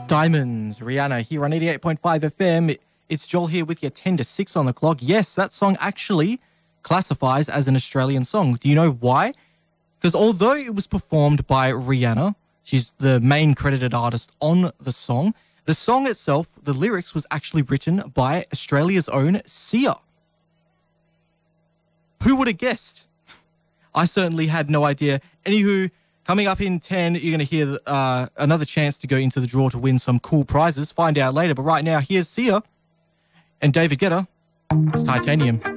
Diamonds, Rihanna here on 88.5 FM. It's Joel here with you 10 to 6 on the clock. Yes, that song actually classifies as an Australian song. Do you know why? Because although it was performed by Rihanna, she's the main credited artist on the song itself, the lyrics was actually written by Australia's own Sia. Who would have guessed? I certainly had no idea. Anywho, coming up in 10, you're going to hear another chance to go into the draw to win some cool prizes. Find out later. But right now, here's Sia and David Guetta. It's Titanium.